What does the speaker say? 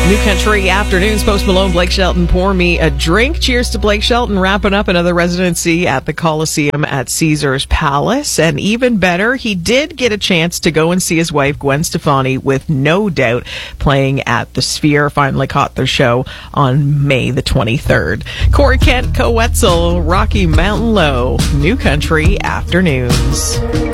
New Country Afternoons, Post Malone, Blake Shelton, Pour Me a Drink. Cheers to Blake Shelton wrapping up another residency at the Coliseum at Caesars Palace. And even better, he did get a chance to go and see his wife, Gwen Stefani, with No Doubt playing at the Sphere. Finally caught their show on May the 23rd. Corey Kent, Co-Wetzel, Rocky Mountain Low, New Country Afternoons.